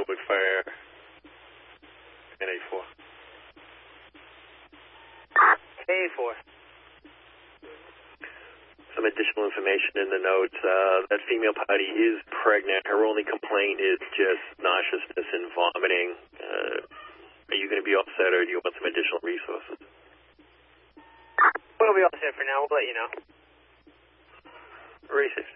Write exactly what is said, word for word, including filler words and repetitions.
Warwick Fire and A four. A four. Some additional information in the notes. Uh, that female party is pregnant. Her only complaint is just nauseousness and vomiting. Uh, are you going to be all set, or do you want some additional resources? We'll be all set for now. We'll let you know. Racist.